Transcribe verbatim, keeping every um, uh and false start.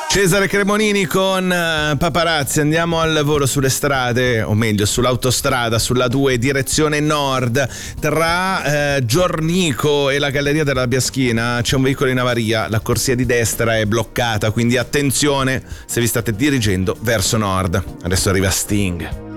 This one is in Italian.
Cesare Cremonini con uh, Paparazzi. Andiamo al lavoro sulle strade, o meglio sull'autostrada, sulla due direzione nord, tra uh, Giornico e la Galleria della Biaschina c'è un veicolo in avaria, la corsia di destra è bloccata, quindi attenzione se vi state dirigendo verso nord. Adesso arriva Sting.